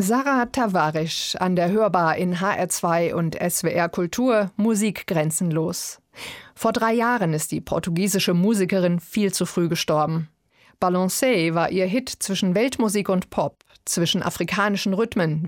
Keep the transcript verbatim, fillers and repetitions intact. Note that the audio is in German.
Sarah Tavares an der Hörbar in H R zwei und S W R Kultur, Musik grenzenlos. Vor drei Jahren ist die portugiesische Musikerin viel zu früh gestorben. Balancé war ihr Hit zwischen Weltmusik und Pop, zwischen afrikanischen Rhythmen